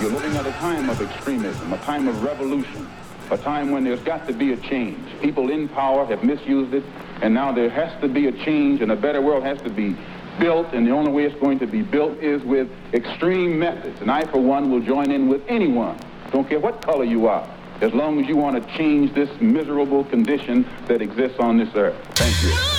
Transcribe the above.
We're living at a time of extremism, a time of revolution, a time when there's got to be a change. People in power have misused it, and now there has to be a change, and a better world has to be built, and the only way it's going to be built is with extreme methods. And I, for one, will join in with anyone, don't care what color you are, as long as you want to change this miserable condition that exists on this earth. Thank you.